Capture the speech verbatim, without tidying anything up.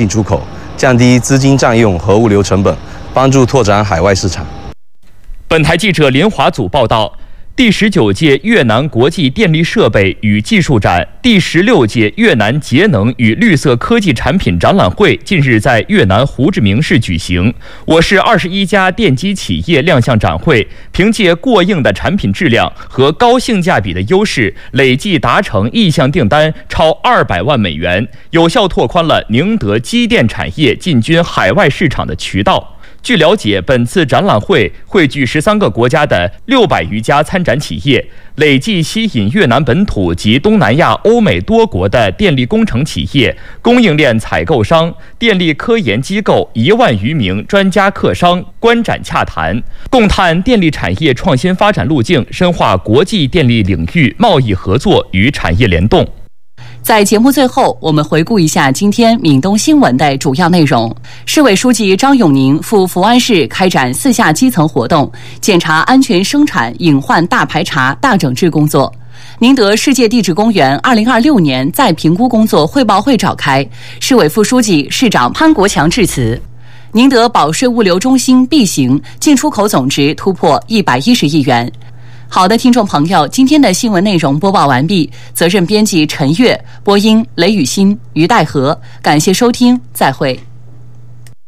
出口，降低资金占用和物流成本，帮助拓展海外市场。 本台记者林华祖报道。第十九届越南国际电力设备与技术展、第十六届越南节能与绿色科技产品展览会近日在越南胡志明市举行。我市二十一家电机企业亮相展会，凭借过硬的产品质量和高性价比的优势，累计达成意向订单超二百万美元，有效拓宽了宁德机电产业进军海外市场的渠道。据了解，本次展览会汇聚十三个国家的六百余家参展企业，累计吸引越南本土及东南亚、欧美多国的电力工程企业、供应链采购商、电力科研机构一万余名专家客商观展洽谈，共探电力产业创新发展路径，深化国际电力领域贸易合作与产业联动。 在节目最后，我们回顾一下今天闽东新闻的主要内容。市委书记张永宁赴福安市开展四下基层活动，检查安全生产隐患大排查、大整治工作。宁德世界地质公园二零二六年再评估工作汇报会召开，市委副书记、市长潘国强致辞。宁德保税物流中心 B 型进出口总值突破一百一十亿元。好的，听众朋友，今天的新闻内容播报完毕，责任编辑陈悦，播音雷雨欣、于代和，感谢收听，再会。